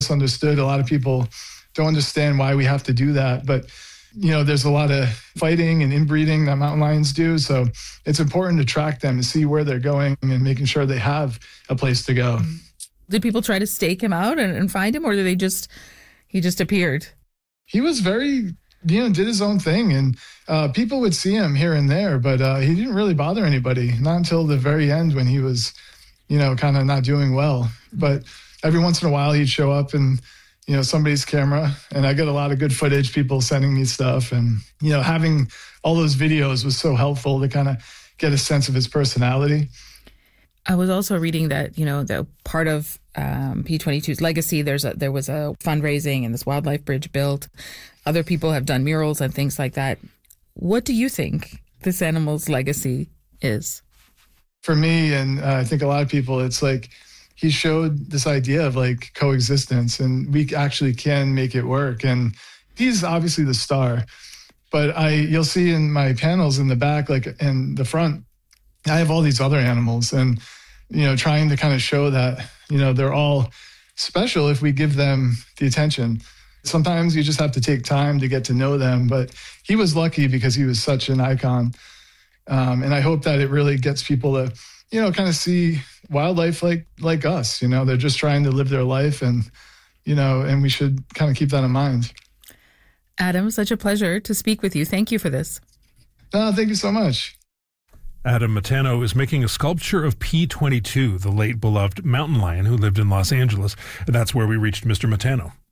misunderstood. A lot of people don't understand why we have to do that. But, there's a lot of fighting and inbreeding that mountain lions do. So it's important to track them and see where they're going and making sure they have a place to go. Did people try to stake him out and find him, or did he just appeared? He was very, did his own thing, and people would see him here and there, but he didn't really bother anybody, not until the very end when he was, kind of not doing well. But every once in a while he'd show up and, somebody's camera, and I get a lot of good footage, people sending me stuff, and, having all those videos was so helpful to kind of get a sense of his personality. I was also reading that, the part of P22's legacy, there was a fundraising and this wildlife bridge built. Other people have done murals and things like that. What do you think this animal's legacy is? For me, and I think a lot of people, it's like he showed this idea of like coexistence, and we actually can make it work. And he's obviously the star, but you'll see in my panels in the back, like in the front, I have all these other animals, and, trying to kind of show that, they're all special if we give them the attention. Sometimes you just have to take time to get to know them, but he was lucky because he was such an icon. And I hope that it really gets people to, kind of see wildlife like us. They're just trying to live their life, and, and we should kind of keep that in mind. Adam, such a pleasure to speak with you. Thank you for this. Thank you so much. Adam Matano is making a sculpture of P22, the late beloved mountain lion who lived in Los Angeles. And that's where we reached Mr. Matano.